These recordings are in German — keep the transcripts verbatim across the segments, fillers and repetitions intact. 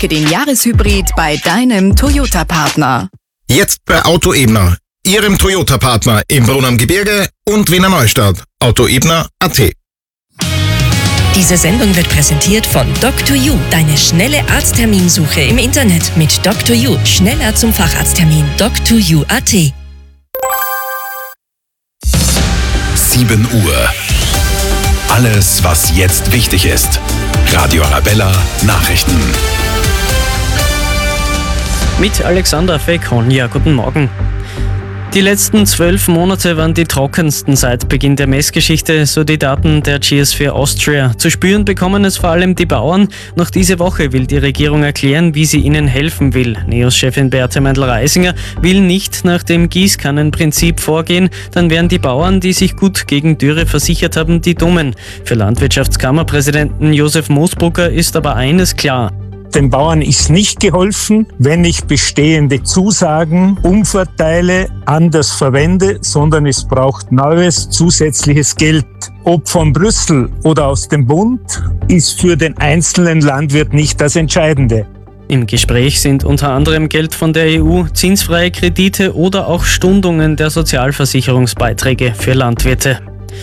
Entdecke den Jahreshybrid bei deinem Toyota-Partner. Jetzt bei Autoebner, Ihrem Toyota-Partner im Brunn am Gebirge und Wiener Neustadt. Autoebner punkt at. Diese Sendung wird präsentiert von Doctor You, deine schnelle Arztterminsuche im Internet mit Doctor You. Schneller zum Facharzttermin. Doctor You punkt at. sieben Uhr. Alles, was jetzt wichtig ist. Radio Arabella Nachrichten. Mit Alexander Fekonja, guten Morgen. Die letzten zwölf Monate waren die trockensten seit Beginn der Messgeschichte, so die Daten der G S vier Austria. Zu spüren bekommen es vor allem die Bauern. Noch diese Woche will die Regierung erklären, wie sie ihnen helfen will. NEOS-Chefin Beate Meindl-Reisinger will nicht nach dem Gießkannenprinzip vorgehen. Dann wären die Bauern, die sich gut gegen Dürre versichert haben, die Dummen. Für Landwirtschaftskammerpräsidenten Josef Moosbrugger ist aber eines klar. Den Bauern ist nicht geholfen, wenn ich bestehende Zusagen umverteile, anders verwende, sondern es braucht neues, zusätzliches Geld. Ob von Brüssel oder aus dem Bund, ist für den einzelnen Landwirt nicht das Entscheidende. Im Gespräch sind unter anderem Geld von der E U, zinsfreie Kredite oder auch Stundungen der Sozialversicherungsbeiträge für Landwirte.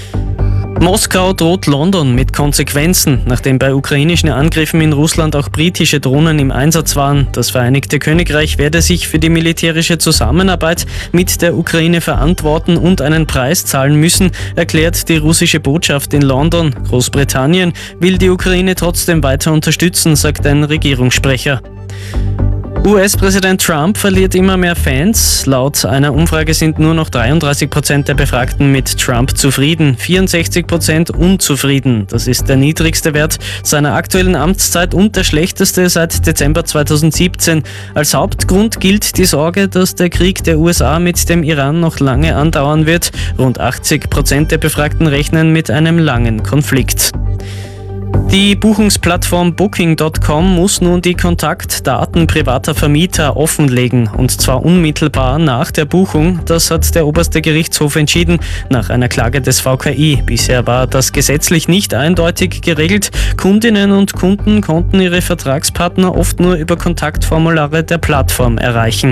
Moskau droht London mit Konsequenzen, nachdem bei ukrainischen Angriffen in Russland auch britische Drohnen im Einsatz waren. Das Vereinigte Königreich werde sich für die militärische Zusammenarbeit mit der Ukraine verantworten und einen Preis zahlen müssen, erklärt die russische Botschaft in London. Großbritannien will die Ukraine trotzdem weiter unterstützen, sagt ein Regierungssprecher. U S-Präsident Trump verliert immer mehr Fans. Laut einer Umfrage sind nur noch dreiunddreißig Prozent der Befragten mit Trump zufrieden, vierundsechzig Prozent unzufrieden. Das ist der niedrigste Wert seiner aktuellen Amtszeit und der schlechteste seit Dezember zweitausendsiebzehn. Als Hauptgrund gilt die Sorge, dass der Krieg der U S A mit dem Iran noch lange andauern wird. Rund achtzig Prozent der Befragten rechnen mit einem langen Konflikt. Die Buchungsplattform Booking Punkt com muss nun die Kontaktdaten privater Vermieter offenlegen, und zwar unmittelbar nach der Buchung. Das hat der oberste Gerichtshof entschieden, nach einer Klage des V K I. Bisher war das gesetzlich nicht eindeutig geregelt. Kundinnen und Kunden konnten ihre Vertragspartner oft nur über Kontaktformulare der Plattform erreichen.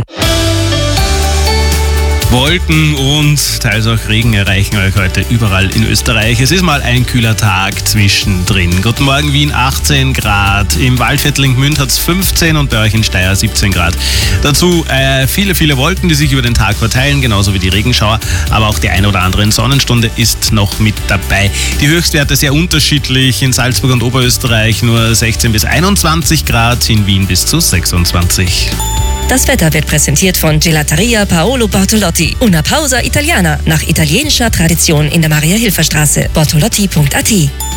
Wolken und teils auch Regen erreichen euch heute überall in Österreich. Es ist mal ein kühler Tag zwischendrin. Guten Morgen, Wien achtzehn Grad, im Waldviertel in Gmünd hat es fünfzehn und bei euch in Steyr siebzehn Grad. Dazu äh, viele, viele Wolken, die sich über den Tag verteilen, genauso wie die Regenschauer, aber auch die eine oder andere Sonnenstunde ist noch mit dabei. Die Höchstwerte sehr unterschiedlich, in Salzburg und Oberösterreich nur sechzehn bis einundzwanzig Grad, in Wien bis zu sechsundzwanzig. Das Wetter wird präsentiert von Gelateria Paolo Bortolotti. Una pausa italiana, nach italienischer Tradition in der Maria-Hilfer-Straße. Bortolotti punkt at.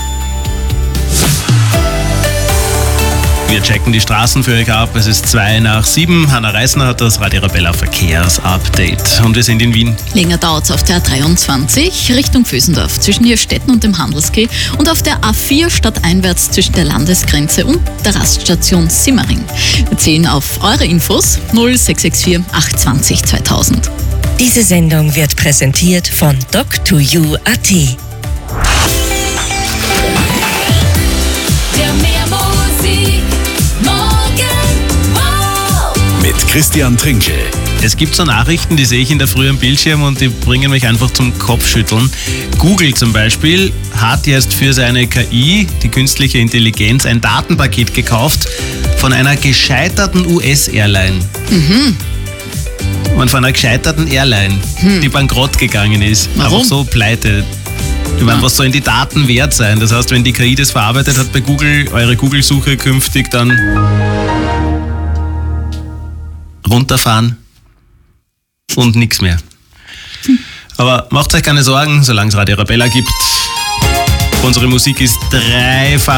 Wir checken die Straßen für euch ab. Es ist zwei nach sieben. Hanna Reisner hat das Radio Arabella Verkehrsupdate. Und wir sind in Wien. Länger dauert es auf der A dreiundzwanzig Richtung Vösendorf zwischen Nierstetten und dem Handelskeh und auf der A vier stadteinwärts zwischen der Landesgrenze und der Raststation Simmering. Wir zählen auf eure Infos null sechs sechs vier acht zwei null zweitausend. Diese Sendung wird präsentiert von Doctor You punkt at. Christian Trinkel. Es gibt so Nachrichten, die sehe ich in der Früh am Bildschirm und die bringen mich einfach zum Kopfschütteln. Google zum Beispiel hat jetzt für seine K I, die künstliche Intelligenz, ein Datenpaket gekauft von einer gescheiterten U S-Airline. Mhm. Und von einer gescheiterten Airline, hm. die bankrott gegangen ist. Warum? Einfach so pleite. Ich meine, was sollen die Daten wert sein? Das heißt, wenn die K I das verarbeitet hat bei Google, eure Google-Suche künftig dann runterfahren und nichts mehr. Aber macht euch keine Sorgen, solange es Radio Arabella gibt. Unsere Musik ist dreifach